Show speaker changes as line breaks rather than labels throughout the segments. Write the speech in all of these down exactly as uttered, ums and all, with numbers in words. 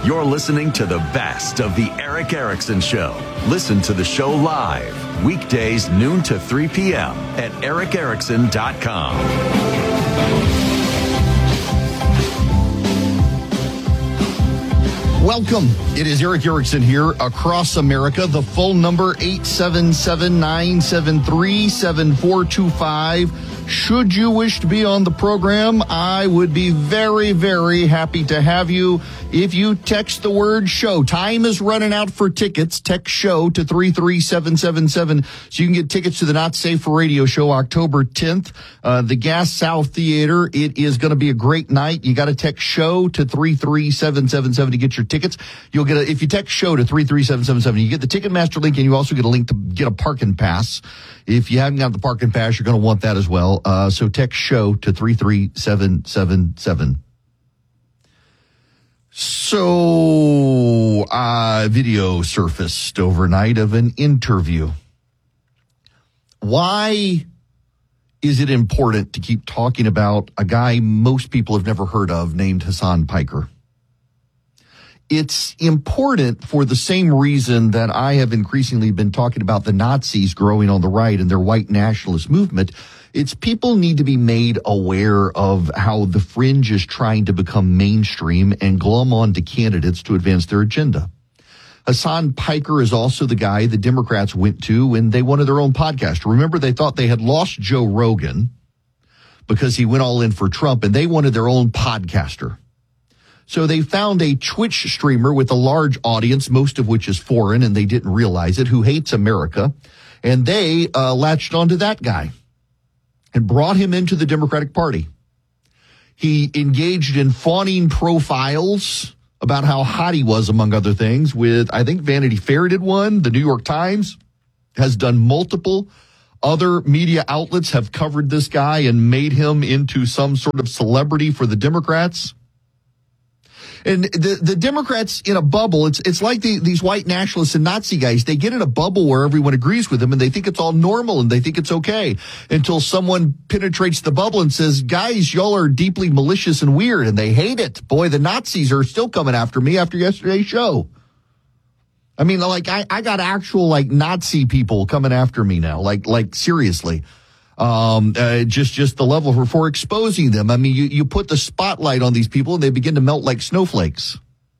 You're listening to the best of the Erick Erickson Show. Listen to the show live, weekdays noon to three p.m. at erick erickson dot com.
Welcome. It is Erick Erickson here across America. The phone number eight seven seven, nine seven three, seven four two five. Should you wish to be on the program, I would be very, very happy to have you if you text the word show. Time is running out for tickets. Text show to three three seven seven seven so you can get tickets to the Not Safe for Radio show October tenth. Uh, the Gas South Theater. It is going to be a great night. You got to text show to three three seven seven seven to get your tickets. You'll get a, if you text show to three three seven seven seven, you get the Ticketmaster link, and you also get a link to get a parking pass. If you haven't got the parking pass, you're going to want that as well. Uh, so text show to three three seven seven seven. So, uh, video surfaced overnight of an interview. Why is it important to keep talking about a guy most people have never heard of named Hasan Piker? It's important for the same reason that I have increasingly been talking about the Nazis growing on the right and their white nationalist movement. It's people need to be made aware of how the fringe is trying to become mainstream and glom onto candidates to advance their agenda. Hasan Piker is also the guy the Democrats went to when they wanted their own podcast. Remember, they thought they had lost Joe Rogan because he went all in for Trump, and they wanted their own podcaster. So they found a Twitch streamer with a large audience, most of which is foreign, and they didn't realize it, who hates America. And they uh, latched onto that guy and brought him into the Democratic Party. He engaged in fawning profiles about how hot he was, among other things, with, I think Vanity Fair did one. The New York Times has done multiple. Other media outlets have covered this guy and made him into some sort of celebrity for the Democrats. And the, the Democrats in a bubble, it's it's like the, these white nationalists and Nazi guys. They get in a bubble where everyone agrees with them, and they think it's all normal, and they think it's okay until someone penetrates the bubble and says, guys, y'all are deeply malicious and weird, and they hate it. Boy, the Nazis are still coming after me after yesterday's show. I mean, like, I, I got actual, like, Nazi people coming after me now, like, like seriously. Um, uh, just, just the level for, for exposing them. I mean, you, you put the spotlight on these people and they begin to melt like snowflakes.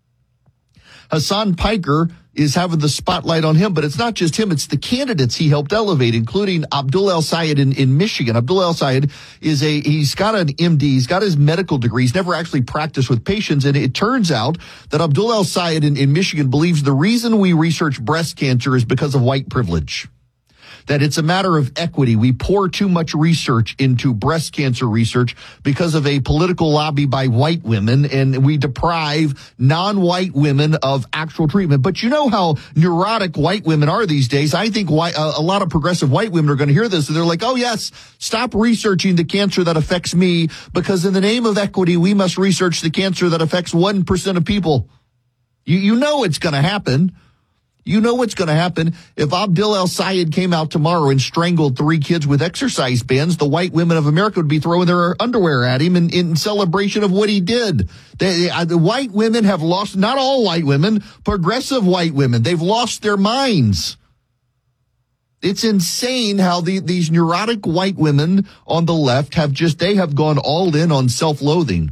Hasan Piker is having the spotlight on him, but it's not just him. It's the candidates he helped elevate, including Abdul El-Sayed in, in Michigan. Abdul El-Sayed is a, he's got an M D. He's got his medical degree. He's never actually practiced with patients. And it turns out that Abdul El-Sayed in, in Michigan believes the reason we research breast cancer is because of white privilege. That it's a matter of equity. We pour too much research into breast cancer research because of a political lobby by white women, and we deprive non-white women of actual treatment. But you know how neurotic white women are these days. I think white, uh, a lot of progressive white women are going to hear this, and they're like, oh, yes, stop researching the cancer that affects me, because in the name of equity, we must research the cancer that affects one percent of people. You, you know it's going to happen. You know what's going to happen. If Abdul El-Sayed came out tomorrow and strangled three kids with exercise bands, the white women of America would be throwing their underwear at him in, in celebration of what he did. They, uh, the white women have lost, not all white women, progressive white women. They've lost their minds. It's insane how the, these neurotic white women on the left have just, they have gone all in on self-loathing.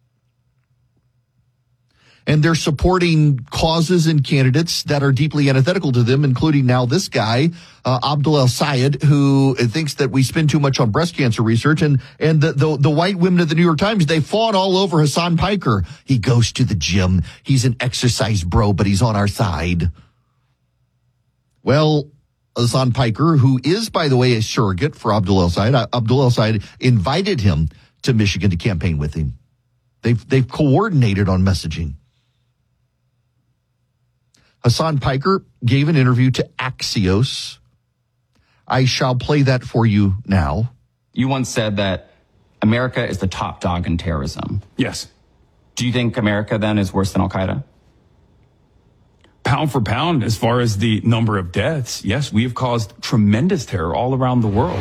And they're supporting causes and candidates that are deeply antithetical to them, including now this guy, uh, Abdul El-Sayed, who thinks that we spend too much on breast cancer research. And, and the, the, the white women of the New York Times, they fought all over Hasan Piker. He goes to the gym. He's an exercise bro, but he's on our side. Well, Hasan Piker, who is, by the way, a surrogate for Abdul El-Sayed, uh, Abdul El-Sayed invited him to Michigan to campaign with him. They've, they've coordinated on messaging. Hasan Piker gave an interview to Axios. I shall play that for you now.
You once said that America is the top dog in terrorism.
Yes.
Do you think America then is worse than Al-Qaeda?
Pound for pound, as far as the number of deaths, yes, we have caused tremendous terror all around the world.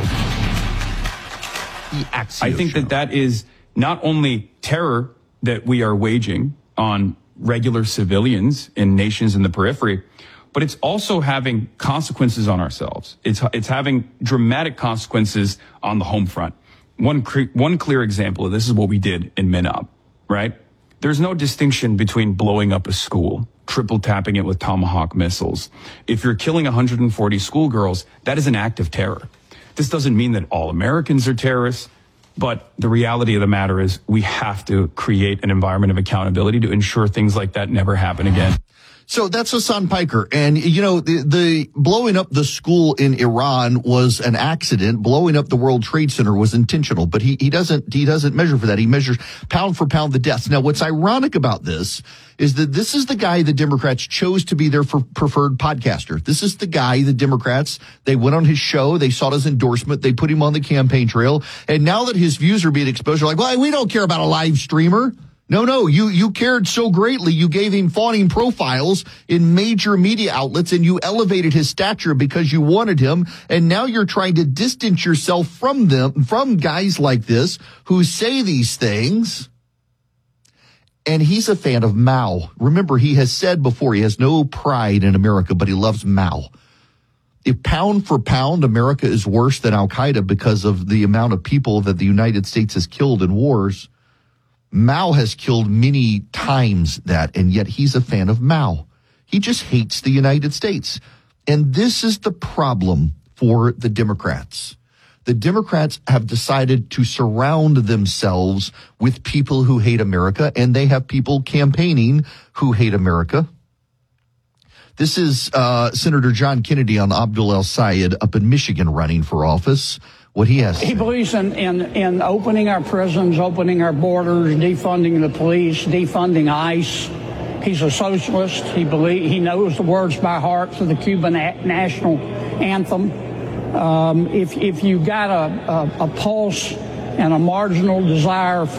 The Axios
I think
show.
that that is not only terror that we are waging on regular civilians in nations in the periphery, but it's also having consequences on ourselves. It's it's having dramatic consequences on the home front. One cre- one clear example of this is what we did in Minop, right? There's no distinction between blowing up a school, triple tapping it with Tomahawk missiles. If you're killing one hundred forty schoolgirls, that is an act of terror. This doesn't mean that all Americans are terrorists, but the reality of the matter is we have to create an environment of accountability to ensure things like that never happen again.
So that's Hassan Piker. And, you know, the, the blowing up the school in Iran was an accident. Blowing up the World Trade Center was intentional, but he, he doesn't, he doesn't measure for that. He measures pound for pound the deaths. Now, what's ironic about this is that this is the guy the Democrats chose to be their preferred podcaster. This is the guy the Democrats, they went on his show, they sought his endorsement, they put him on the campaign trail. And now that his views are being exposed, they're like, well, we don't care about a live streamer. No, no, you, you cared so greatly. You gave him fawning profiles in major media outlets and you elevated his stature because you wanted him. And now you're trying to distance yourself from them, from guys like this who say these things. And he's a fan of Mao. Remember, he has said before he has no pride in America, but he loves Mao. If pound for pound, America is worse than Al-Qaeda because of the amount of people that the United States has killed in wars, Mao has killed many times that, and yet he's a fan of Mao. He just hates the United States. And this is the problem for the Democrats. The Democrats have decided to surround themselves with people who hate America, and they have people campaigning who hate America. This is uh, Senator John Kennedy on Abdul El-Sayed up in Michigan running for office. What he has to
He
say.
believes in, in, in opening our prisons, opening our borders, defunding the police, defunding ICE. He's a socialist. He believe, he knows the words by heart to the Cuban a- national anthem. Um, if, if you got a, a, a pulse and a marginal desire for